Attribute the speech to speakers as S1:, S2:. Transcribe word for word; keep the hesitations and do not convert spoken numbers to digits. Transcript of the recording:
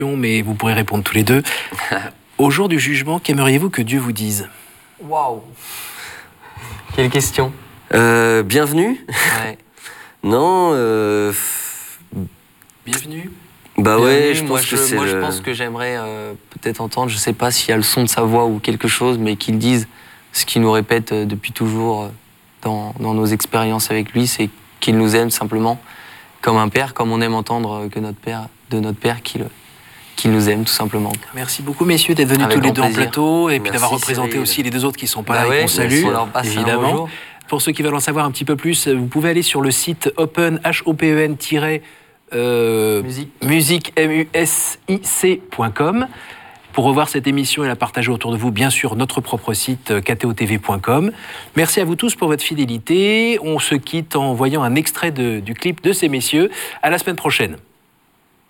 S1: Mais vous pourrez répondre tous les deux. Au jour du jugement, qu'aimeriez-vous que Dieu vous dise ?
S2: Waouh ! Quelle question.
S3: Euh, bienvenue.
S2: Ouais.
S3: Non. Euh...
S1: Bienvenue.
S3: Bah
S2: Bienvenue,
S3: ouais, je
S2: moi,
S3: pense
S2: je,
S3: que c'est.
S2: moi
S3: le...
S2: je pense que j'aimerais euh, peut-être entendre, je sais pas s'il y a le son de sa voix ou quelque chose, mais qu'il dise ce qu'il nous répète euh, depuis toujours euh, dans, dans nos expériences avec lui, c'est qu'il nous aime simplement comme un père, comme on aime entendre que notre père, de notre père qu'il qu'il nous aime tout simplement.
S1: Merci beaucoup messieurs d'être venus
S2: Avec
S1: tous les
S2: grand
S1: deux en
S2: plaisir.
S1: plateau et puis
S3: Merci,
S1: d'avoir représenté
S3: Cyril.
S1: aussi les deux autres qui sont pas
S2: Bah
S1: là
S2: ouais,
S1: et qu'on salue,
S2: on leur passe un
S1: évidemment.
S2: bonjour.
S1: Pour ceux qui veulent en savoir un petit peu plus, vous pouvez aller sur le site open, H O P E N, euh,
S2: Musique.
S1: musique, M U S I C point com. Pour revoir cette émission et la partager autour de vous, bien sûr, notre propre site K T O T V point com. Merci à vous tous pour votre fidélité. On se quitte en voyant un extrait de, du clip de ces messieurs. À la semaine prochaine.